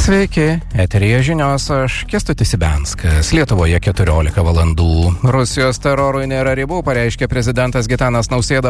Sveiki, eteryje žinios, aš Kęstutis Ibenskas. Lietuvoje 14 valandų. Rusijos terorui nėra ribų, pareiškė prezidentas Gitanas Nausėda